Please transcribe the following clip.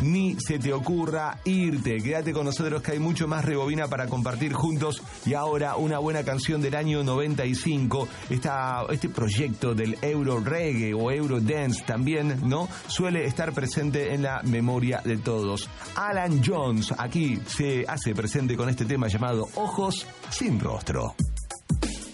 ni se te ocurra irte. Quédate con nosotros que hay mucho más Rebobina para compartir juntos. Y ahora una buena canción del año 95. Este proyecto del Euro Reggae o Euro Dance también, ¿no? Suele estar presente en la memoria de todos. Alan Jones aquí se hace presente con este tema llamado Ojos sin Rostro.